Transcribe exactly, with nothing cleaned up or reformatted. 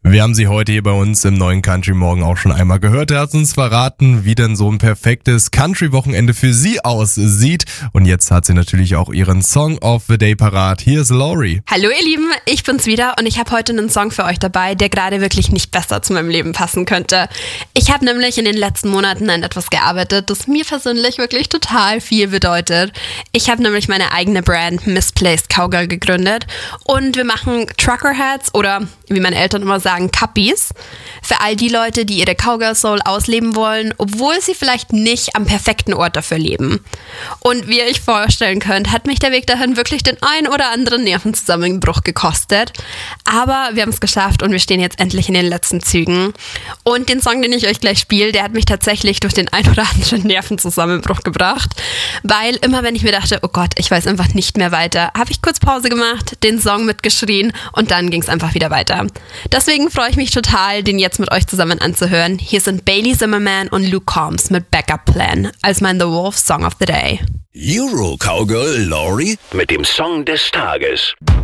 Wir haben sie heute hier bei uns im neuen Country Morgen auch schon einmal gehört. Er hat uns verraten, wie denn so ein perfektes Country-Wochenende für sie aussieht. Und jetzt hat sie natürlich auch ihren Song of the Day parat. Hier ist Laurie. Hallo ihr Lieben, ich bin's wieder und ich habe heute einen Song für euch dabei, der gerade wirklich nicht besser zu meinem Leben passen könnte. Ich habe nämlich in den letzten Monaten an etwas gearbeitet, das mir persönlich wirklich total viel bedeutet. Ich habe nämlich meine eigene Brand Misplaced Cowgirl gegründet und wir machen Truckerheads oder wie meine Eltern immer sagen, Cuppies, für all die Leute, die ihre Cowgirl Soul ausleben wollen, obwohl sie vielleicht nicht am perfekten Ort dafür leben. Und wie ihr euch vorstellen könnt, hat mich der Weg dahin wirklich den ein oder anderen Nervenzusammenbruch gekostet. Aber wir haben es geschafft und wir stehen jetzt endlich in den letzten Zügen. Und den Song, den ich euch gleich spiele, der hat mich tatsächlich durch den ein oder anderen Nervenzusammenbruch gebracht. Weil immer wenn ich mir dachte, oh Gott, ich weiß einfach nicht mehr weiter, habe ich kurz Pause gemacht, den Song mitgeschrien und dann ging es einfach wieder weiter. Deswegen freue ich mich total, den jetzt mit euch zusammen anzuhören. Hier sind Bailey Zimmerman und Luke Combs mit Backup Plan als mein The Wolf Song of the Day. Euro Cowgirl Laurie mit dem Song des Tages.